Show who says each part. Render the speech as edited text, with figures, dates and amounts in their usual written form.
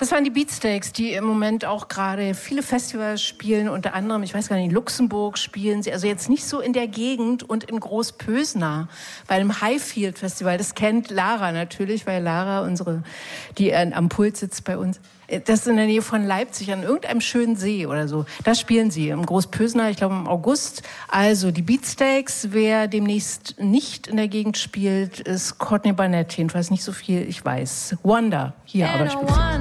Speaker 1: Das waren die Beatsteaks, die im Moment auch gerade viele Festivals spielen, unter anderem, ich weiß gar nicht, in Luxemburg spielen sie, also jetzt nicht so in der Gegend und in Großpösna bei einem Highfield Festival. Das kennt Lara natürlich, weil Lara, die am Pult sitzt bei uns, das ist in der Nähe von Leipzig, an irgendeinem schönen See oder so. Da spielen sie im Großpösna, ich glaube im August. Also die Beatsteaks, wer demnächst nicht in der Gegend spielt, ist Courtney Barnett. Jedenfalls nicht so viel, ich weiß. Wonder, hier aber spielt.